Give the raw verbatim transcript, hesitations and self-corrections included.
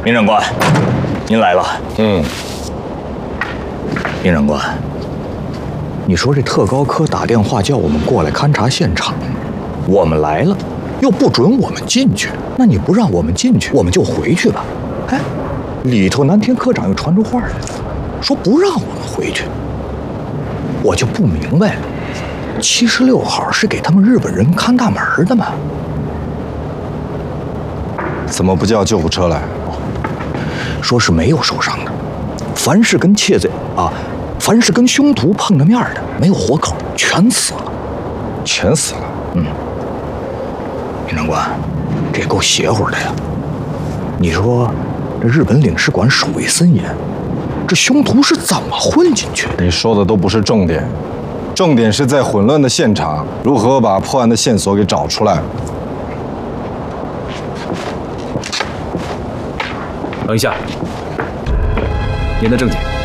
民长官，您来了。 嗯， 民长官，你说这特高科打电话叫我们过来勘察现场，我们来了，又不准我们进去，那你不让我们进去，我们就回去吧。哎，里头南天科长又传出话来了，说不让我们回去，我就不明白了。七十六号是给他们日本人看大门的吗？ 怎么不叫救护车来？ 说是没有受伤的，凡是跟窃贼啊，凡是跟凶徒碰着面的，没有活口，全死了， 全死了。 嗯，民长官，这够邪乎的呀！你说这日本领事馆守卫森严，这凶徒是怎么混进去的？ 你说的都不是重点，重点是在混乱的现场，如何把破案的线索给找出来。 等一下，您的证件。